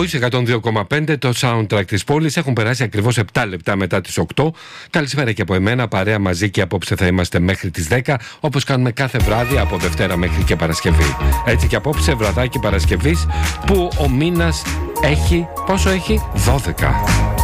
Ακούεις 102,5 το soundtrack της πόλης. Έχουν περάσει ακριβώς 7 λεπτά μετά τις 8. Καλησπέρα και από εμένα, παρέα μαζί και απόψε θα είμαστε μέχρι τις 10, όπως κάνουμε κάθε βράδυ από Δευτέρα μέχρι και Παρασκευή. Έτσι και απόψε βραδάκι Παρασκευής που ο μήνας έχει, πόσο έχει? 12.